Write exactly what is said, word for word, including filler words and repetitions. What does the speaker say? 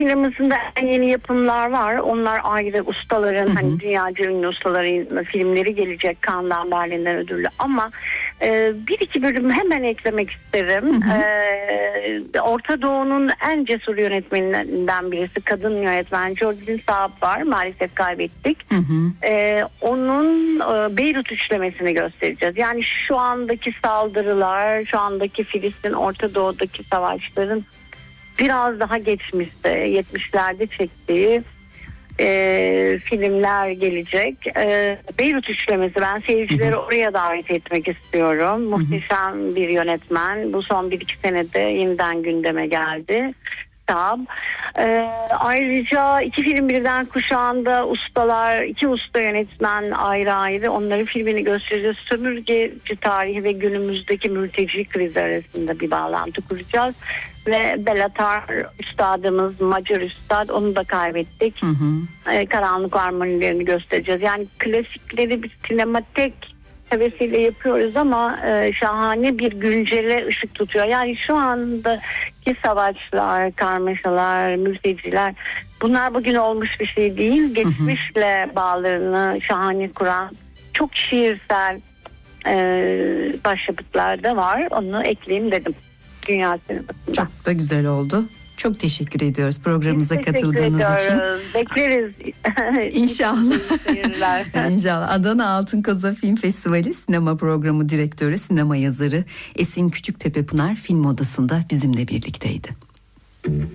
sinemasında en yeni yapımlar var. Onlar ayrı ustaların, Hı hı. hani dünyaca ünlü ustaların filmleri gelecek, Cannes'dan, Berlin'den ödüllü. Ama e, bir iki bölüm hemen eklemek isterim. Hı hı. E, Orta Doğu'nun en cesur yönetmeninden birisi, kadın yönetmen Jodie Saab var. Maalesef kaybettik. Hı hı. E, onun e, Beyrut üçlemesini göstereceğiz. Yani şu andaki saldırılar, şu andaki Filistin, Orta Doğu'daki savaşların biraz daha geçmişte, yetmişlerde çektiği e, filmler gelecek. E, Beyrut üçlemesi, ben seyircileri oraya davet etmek istiyorum. Muhteşem bir yönetmen. Bu son bir iki senede yeniden gündeme geldi. Saab. E, ayrıca iki film birden kuşağında ustalar, iki usta yönetmen ayrı ayrı, onların filmini göstereceğiz. Sömürgeci tarihi ve günümüzdeki mülteci krizi arasında bir bağlantı kuracağız. Ve Belatar üstadımız, Macar üstad, onu da kaybettik. Hı hı. E, karanlık harmonilerini göstereceğiz. Yani klasikleri bir sinematek hevesiyle yapıyoruz ama e, şahane bir güncele ışık tutuyor. Yani şu andaki savaşlar, karmaşalar, mülteciler, bunlar bugün olmuş bir şey değil. Geçmişle bağlarını şahane kuran çok şiirsel e, başyapıtlar da var. Onu ekleyeyim dedim. Dünya sinemasında. Çok da güzel oldu. Çok teşekkür ediyoruz programımıza Biz teşekkür katıldığınız için. ediyoruz. Bekleriz. İnşallah. İnşallah. Adana Altın Koza Film Festivali sinema programı direktörü, sinema yazarı Esin Küçüktepe Pınar Film Odası'nda bizimle birlikteydi.